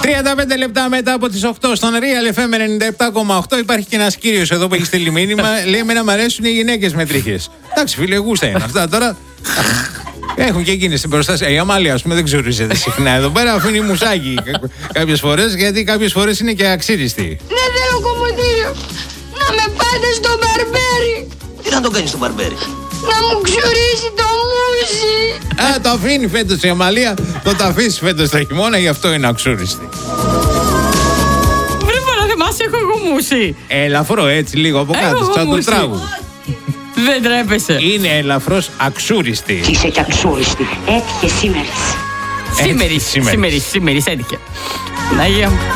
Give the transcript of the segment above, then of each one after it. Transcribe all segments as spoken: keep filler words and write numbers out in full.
τριάντα πέντε λεπτά μετά από τις οκτώ στον Real εφ εμ ενενήντα επτά κόμμα οκτώ υπάρχει και ένας κύριος εδώ που έχει στείλει μήνυμα. Λέει: εμένα μου αρέσουν οι γυναίκες με τρίχες. Εντάξει, φίλε, γούστα είναι αυτά τώρα. Έχουν και εκείνες στην προστασία. Η Αμάλια, ας πούμε, δεν ξουρίζεται συχνά εδώ πέρα. Αφήνει μουσάκι κάποιες φορές, γιατί κάποιες φορές είναι και αξίριστη. Δεν θέλω κομμωτήριο. Να με πάτε στο μπαρμπέρι. Τι να το κάνεις στο μπαρμπέρι? Να μου ξουρίσει το μουσι. Α, το αφήνει φέτος η Αμαλία. Το τα αφήσει φέτος το χειμώνα, γι' αυτό είναι αξούριστη. Βρε παραθεμάσαι, έχω εγώ μουσι. Ελαφρό έτσι λίγο από κάτω, σαν το τράγου. Δεν τρέπεσαι. Είναι ελαφρώς αξούριστη. Είσαι και αξούριστη. Έτυχε σήμερα. Σήμερης, σήμερης, σήμερης, έτυχε. Αγία μου.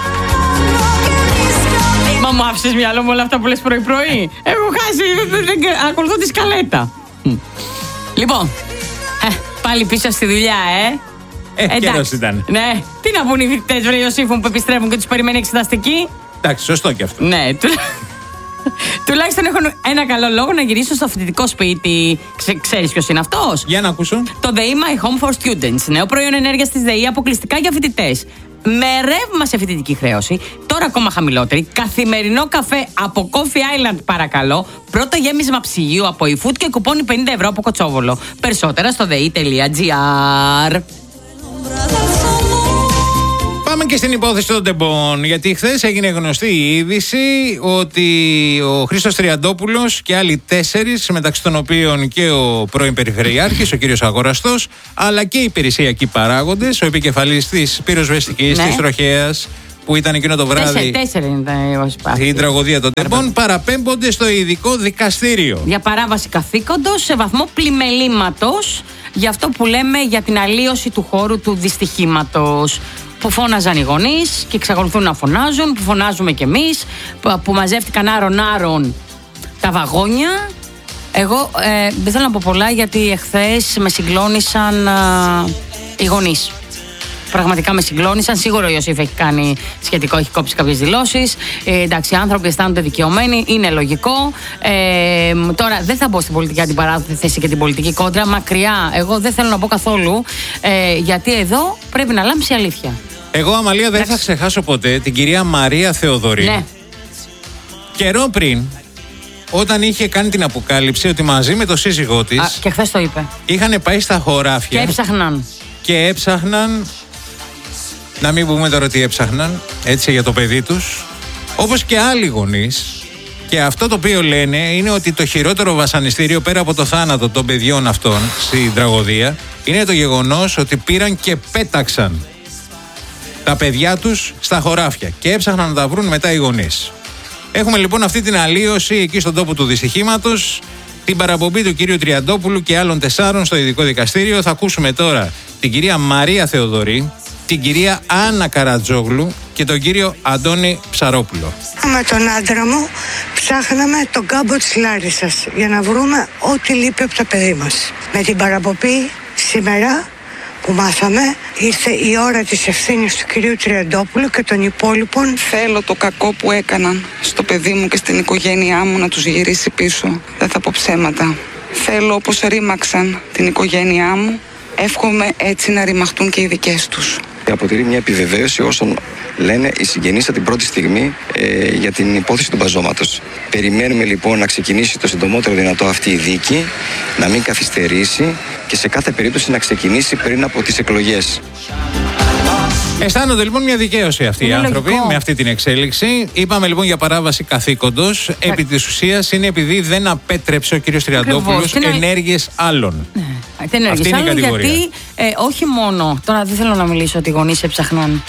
Μα μου άφησες μυαλό μου όλα αυτά που λες πρωί-πρωί. Έχω χάσει, δεν, δεν, ακολουθώ τη σκαλέτα. Λοιπόν, ε, πάλι πίσω στη δουλειά, ε. Ε, καιρός ήταν. Ναι, τι να πούν οι φοιτητές, βρε Ιωσήφων, που επιστρέφουν και τους περιμένει εξεταστική. Εντάξει, σωστό και αυτό. Ναι, του... τουλάχιστον έχουν ένα καλό λόγο να γυρίσουν στο φοιτητικό σπίτι. Ξε, ξέρεις ποιος είναι αυτός? Για να ακούσω. Το ΔΕΗ My Home for Students, νέο προϊόν ενέργειας της ΔΕΗ αποκλειστικά για φοιτητές. Με ρεύμα σε φοιτητική χρέωση, τώρα ακόμα χαμηλότερη. Καθημερινό καφέ από Coffee Island, παρακαλώ. Πρώτο γέμισμα ψυγείου από eFood και κουπόνι πενήντα ευρώ από Κοτσόβολο. Περισσότερα στο δεϊ τελεία τζι άρ. Πάμε και στην υπόθεση των τεμπών, γιατί χθες έγινε γνωστή η είδηση ότι ο Χρήστος Τριαντόπουλος και άλλοι τέσσερις, μεταξύ των οποίων και ο πρώην Περιφερειάρχης, ο κύριος Αγοραστός, αλλά και οι υπηρεσιακοί παράγοντες, ο επικεφαλής της πυροσβεστικής, ναι, της τροχέας, που ήταν εκείνο το βράδυ η τραγωδία των τεμπών, παραπέμπονται στο ειδικό δικαστήριο. Για παράβαση καθήκοντος σε βαθμό πλημελήματος, για αυτό που λέμε για την αλλίωση του χώρου του δυστυχήματος. Που φώναζαν οι γονείς και εξακολουθούν να φωνάζουν, που φωνάζουμε κι εμείς, που μαζεύτηκαν άρον-άρον τα βαγόνια. Εγώ ε, δεν θέλω να πω πολλά, γιατί εχθές με συγκλώνησαν ε, οι γονείς. Πραγματικά με συγκλώνησαν. Σίγουρα ο Ιωσήφ έχει κάνει σχετικό, έχει κόψει κάποιες δηλώσεις. Ε, εντάξει, οι άνθρωποι αισθάνονται δικαιωμένοι, είναι λογικό. Ε, τώρα δεν θα μπω στην πολιτική αντιπαράθεση και την πολιτική κόντρα. Μακριά, εγώ δεν θέλω να πω καθόλου. Ε, γιατί εδώ πρέπει να λάμψει η αλήθεια. Εγώ, Αμαλία, δεν θα ξεχάσω ποτέ την κυρία Μαρία Θεοδωρή. Ναι. Καιρό πριν, όταν είχε κάνει την αποκάλυψη ότι μαζί με το σύζυγό της. Α, και χθες το είπε. Είχαν πάει στα χωράφια. Και έψαχναν. Και έψαχναν. Να μην πούμε τώρα τι έψαχναν, έτσι, για το παιδί τους. Όπως και άλλοι γονείς. Και αυτό το οποίο λένε είναι ότι το χειρότερο βασανιστήριο, πέρα από το θάνατο των παιδιών αυτών στην τραγωδία, είναι το γεγονός ότι πήραν και πέταξαν τα παιδιά τους στα χωράφια και έψαχναν να τα βρουν μετά οι γονείς. Έχουμε λοιπόν αυτή την αλλίωση εκεί στον τόπο του δυστυχήματος, την παραπομπή του κυρίου Τριαντόπουλου και άλλων τεσσάρων στο ειδικό δικαστήριο. Θα ακούσουμε τώρα την κυρία Μαρία Θεοδωρή, την κυρία Άννα Καρατζόγλου και τον κύριο Αντώνη Ψαρόπουλο. Με τον άντρα μου ψάχναμε τον κάμπο της Λάρισσας για να βρούμε ό,τι λείπει από το παιδί μας. Με την παραπομπή σήμερα που μάθαμε, ήρθε η ώρα της ευθύνης του κυρίου Τριαντόπουλου και των υπόλοιπων. Θέλω το κακό που έκαναν στο παιδί μου και στην οικογένειά μου να τους γυρίσει πίσω. Δεν θα πω ψέματα. Θέλω όπως ρήμαξαν την οικογένειά μου, εύχομαι έτσι να ρημαχτούν και οι δικές τους. Αποτελεί μια επιβεβαίωση όσων λένε οι συγγενείς από την πρώτη στιγμή ε, για την υπόθεση του μπαζώματος. Περιμένουμε λοιπόν να ξεκινήσει το συντομότερο δυνατό αυτή η δίκη, να μην καθυστερήσει και σε κάθε περίπτωση να ξεκινήσει πριν από τις εκλογές. Αισθάνονται λοιπόν μια δικαίωση αυτοί είναι οι άνθρωποι λογικό. Με αυτή την εξέλιξη. Είπαμε λοιπόν για παράβαση καθήκοντος. Ε... Επί της ουσίας είναι επειδή δεν απέτρεψε ο κύριος Τριαντόπουλος ενέργειες άλλων. Ναι. Ενέργειες αυτή είναι άλλων, η κατηγορία. Γιατί ε, όχι μόνο. Τώρα δεν θέλω να μιλήσω ότι οι γονείς έψαχναν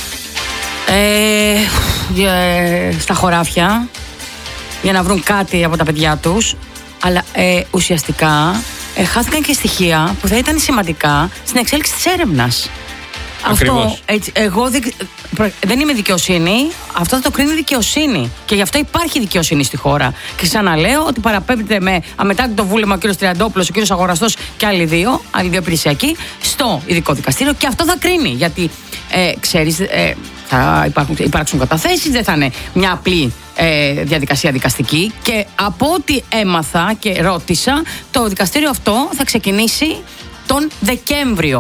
ε, ε, στα χωράφια για να βρουν κάτι από τα παιδιά τους, αλλά ε, ουσιαστικά ε, χάθηκαν και στοιχεία που θα ήταν σημαντικά στην εξέλιξη της έρευνας. Αυτό, έτσι, εγώ δεν, δεν είμαι δικαιοσύνη, αυτό θα το κρίνει δικαιοσύνη. Και γι' αυτό υπάρχει δικαιοσύνη στη χώρα. Και ξαναλέω ότι παραπέμπεται με αμετάκτητο βούλευμα ο κύριος Τριαντόπουλος, ο κύριος Αγοραστός και άλλοι δύο, άλλοι δύο υπηρεσιακοί, στο ειδικό δικαστήριο. Και αυτό θα κρίνει. Γιατί ε, ξέρεις, ε, θα υπάρχουν, υπάρξουν καταθέσεις, δεν θα είναι μια απλή ε, διαδικασία δικαστική. Και από ό,τι έμαθα και ρώτησα, το δικαστήριο αυτό θα ξεκινήσει τον Δεκέμβριο.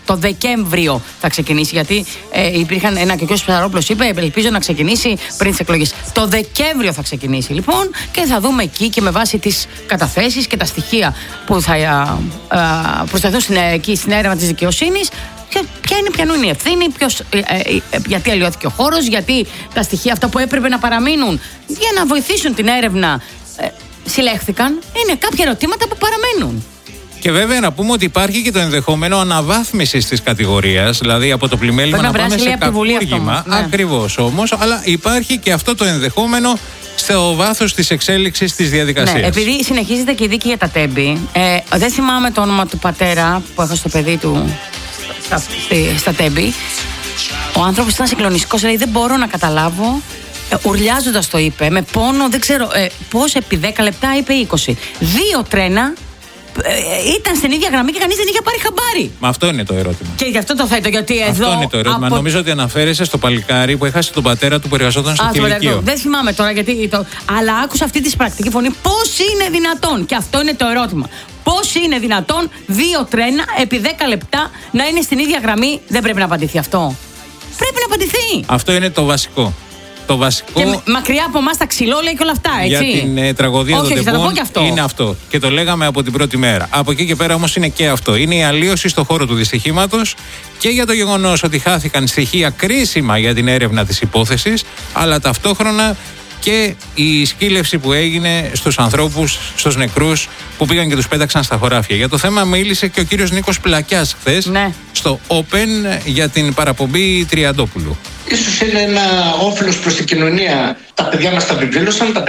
Το Δεκέμβριο θα ξεκινήσει. Γιατί ε, υπήρχαν ένα και ο κ. Ψαρόπουλος είπε: ελπίζω να ξεκινήσει πριν τις εκλογές. Το Δεκέμβριο θα ξεκινήσει λοιπόν και θα δούμε εκεί και με βάση τις καταθέσεις και τα στοιχεία που θα α, α, προσταθούν στην, εκεί στην έρευνα της δικαιοσύνης. Ποια είναι, ποια είναι η ευθύνη, ποιος, ε, ε, γιατί αλλοιώθηκε ο χώρος, γιατί τα στοιχεία αυτά που έπρεπε να παραμείνουν για να βοηθήσουν την έρευνα ε, συλλέχθηκαν. Είναι κάποια ερωτήματα που παραμένουν. Και βέβαια να πούμε ότι υπάρχει και το ενδεχόμενο αναβάθμισης της κατηγορίας, δηλαδή από το πλημέλημα να, να πάμε σε κακούργημα. Ναι. Ακριβώς όμως, αλλά υπάρχει και αυτό το ενδεχόμενο στο βάθος της εξέλιξης της διαδικασίας. Ναι, επειδή συνεχίζεται και η δίκη για τα Τέμπη, ε, δεν θυμάμαι το όνομα του πατέρα που έχω στο παιδί του στα, στα Τέμπη. Ο άνθρωπος ήταν συγκλονιστικός, δηλαδή δεν μπορώ να καταλάβω. Ε, ουρλιάζοντας το είπε, με πόνο, δεν ξέρω ε, πώς επί δέκα λεπτά είπε είκοσι. Δύο τρένα ε, ήταν στην ίδια γραμμή και κανείς δεν είχε πάρει χαμπάρι. Μα αυτό είναι το ερώτημα. Και γι' αυτό το θέτω, γιατί αυτό εδώ. Αυτό είναι το ερώτημα. Από... Νομίζω ότι αναφέρεσαι στο παλικάρι που έχασε τον πατέρα του που εργαζόταν στο κηλικείο. Δεν θυμάμαι τώρα γιατί. Το... Αλλά άκουσα αυτή τη σπρακτική φωνή. Πώς είναι δυνατόν, και αυτό είναι το ερώτημα. Πώς είναι δυνατόν δύο τρένα επί δέκα λεπτά να είναι στην ίδια γραμμή? Δεν πρέπει να απαντηθεί αυτό. Πρέπει να απαντηθεί. Αυτό είναι το βασικό. Το βασικό. Και μακριά από εμάς τα ξυλόλαια και όλα αυτά, έτσι. Για την ε, τραγωδία όχι, των Τεμπών αυτό. Είναι αυτό. Και το λέγαμε από την πρώτη μέρα. Από εκεί και πέρα όμως είναι και αυτό. Είναι η αλλίωση στο χώρο του δυστυχήματος και για το γεγονός ότι χάθηκαν στοιχεία κρίσιμα για την έρευνα της υπόθεσης, αλλά ταυτόχρονα και η σκύλευση που έγινε στους ανθρώπους, στους νεκρούς που πήγαν και τους πέταξαν στα χωράφια. Για το θέμα μίλησε και ο κύριος Νίκος Πλακιάς χθες, ναι, στο Open για την παραπομπή Τριαντόπουλου. Ίσως είναι ένα όφελος προς την κοινωνία. Τα παιδιά μας τα βιβλίωσαν, τα